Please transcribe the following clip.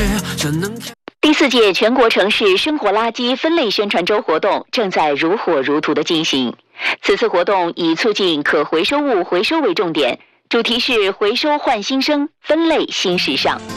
第4届全国城市生活垃圾分类宣传周活动正在如火如荼地进行。此次活动以促进可回收物回收为重点，主题是回收焕新生，分类新时尚。